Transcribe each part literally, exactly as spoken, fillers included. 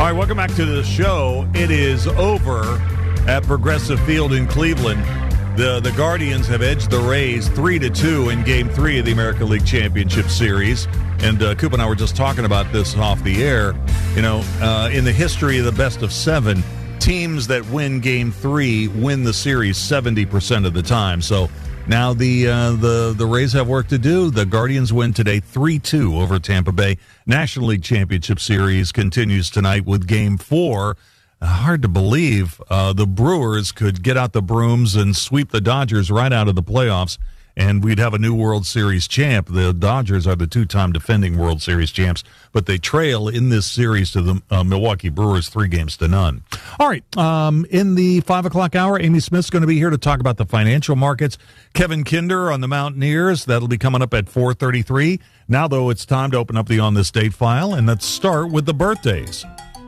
All right, welcome back to the show. It is over at Progressive Field in Cleveland. The the Guardians have edged the Rays three to two in Game three of the American League Championship Series. And uh, Coop and I were just talking about this off the air. You know, uh, in the history of the best of seven, teams that win Game three win the series seventy percent of the time. So now the uh, the the Rays have work to do. The Guardians win today three two over Tampa Bay. National League Championship Series continues tonight with Game four. Uh, hard to believe uh, the Brewers could get out the brooms and sweep the Dodgers right out of the playoffs, and we'd have a new World Series champ. The Dodgers are the two-time defending World Series champs, but they trail in this series to the uh, Milwaukee Brewers three games to none. All right, um, in the five o'clock hour, Amy Smith's going to be here to talk about the financial markets. Kevin Kinder on the Mountaineers, that'll be coming up at four thirty-three. Now, though, it's time to open up the On This Date file, and let's start with the birthdays.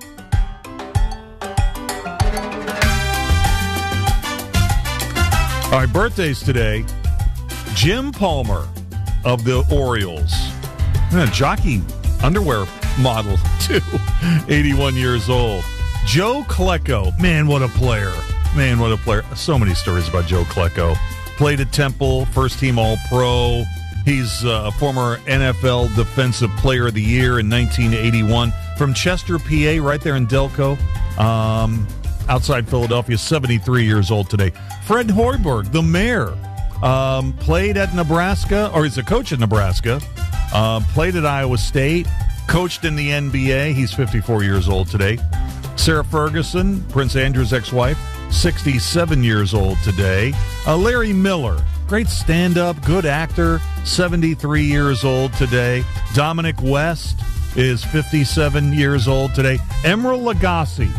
All right, birthdays today. Jim Palmer of the Orioles. A jockey underwear model, too. eighty-one years old. Joe Klecko. Man, what a player. Man, what a player. So many stories about Joe Klecko. Played at Temple, first-team All-Pro. He's a former N F L Defensive Player of the Year in nineteen eighty-one. From Chester, P A, right there in Delco. Um... outside Philadelphia, seventy-three years old today. Fred Hoiberg, the mayor, um, played at Nebraska, or he's a coach at Nebraska, uh, played at Iowa State, coached in the N B A. He's fifty-four years old today. Sarah Ferguson, Prince Andrew's ex-wife, sixty-seven years old today. Uh, Larry Miller, great stand-up, good actor, seventy-three years old today. Dominic West is fifty-seven years old today. Emeril Lagasse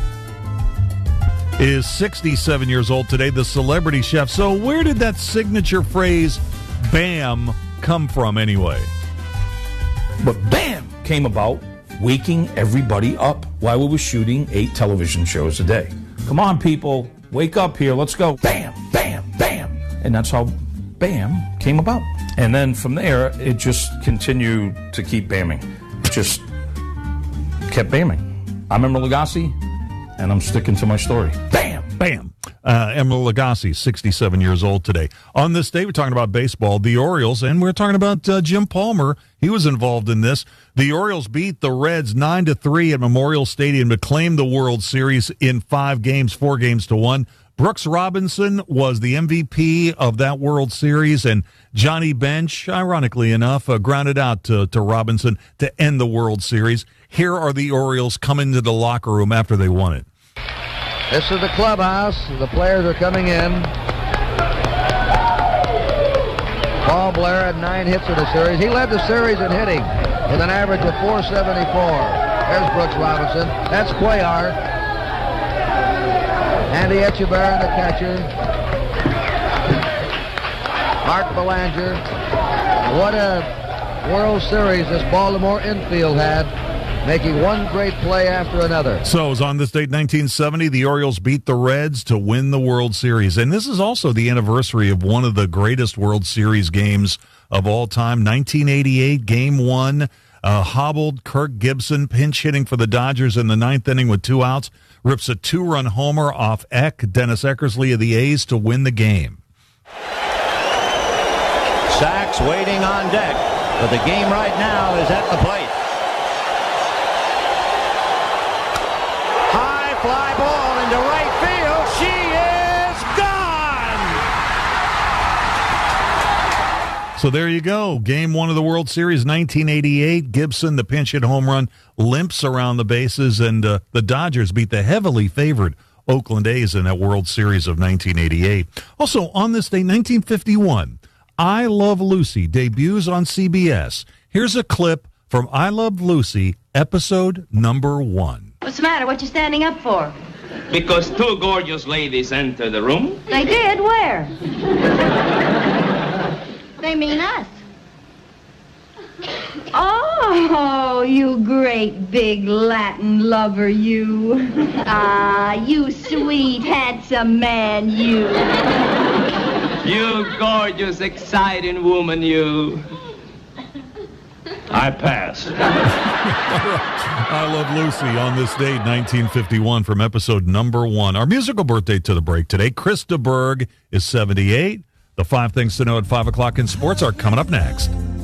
is sixty-seven years old today, the celebrity chef. So where did that signature phrase, BAM, come from anyway? But BAM came about waking everybody up while we were shooting eight television shows a day. Come on, people, wake up here, let's go. BAM, BAM, BAM. And that's how BAM came about. And then from there, it just continued to keep BAMing. Just kept BAMing. I'm Emeril Lagasse, and I'm sticking to my story. Bam! Bam! Uh, Emeril Lagasse, sixty-seven years old today. On this day, we're talking about baseball, the Orioles, and we're talking about uh, Jim Palmer. He was involved in this. The Orioles beat the Reds nine to three at Memorial Stadium to claim the World Series in five games, four games to one. Brooks Robinson was the M V P of that World Series, and Johnny Bench, ironically enough, uh, grounded out to, to Robinson to end the World Series. Here are the Orioles coming to the locker room after they won it. This is the clubhouse. The players are coming in. Paul Blair had nine hits in the series. He led the series in hitting with an average of four seventy-four. There's Brooks Robinson. That's Cuellar. Andy Etchebarren, the catcher. Art Belanger. What a World Series this Baltimore infield had, making one great play after another. So, it was on this date, nineteen seventy, the Orioles beat the Reds to win the World Series. And this is also the anniversary of one of the greatest World Series games of all time. nineteen eighty-eight, Game one, uh, hobbled Kirk Gibson, pinch hitting for the Dodgers in the ninth inning with two outs, rips a two-run homer off Eck, Dennis Eckersley of the A's, to win the game. Sachs waiting on deck, but the game right now is at the plate. Fly ball into right field. She is gone. So there you go. Game one of the World Series, nineteen eighty-eight. Gibson, the pinch hit home run, limps around the bases, and uh, the Dodgers beat the heavily favored Oakland A's in that World Series of nineteen eighty-eight. Also, on this day, nineteen fifty-one, I Love Lucy debuts on C B S. Here's a clip from I Love Lucy, episode number one. What's the matter? What you standing up for? Because two gorgeous ladies entered the room. They did? Where? They mean us. Oh, you great big Latin lover, you. Ah, you sweet, handsome man, you. You gorgeous, exciting woman, you. I pass. I Love Lucy on this date, nineteen fifty-one, from episode number one. Our musical birthday to the break today. Krista Berg is seventy-eight. The five things to know at five o'clock in sports are coming up next.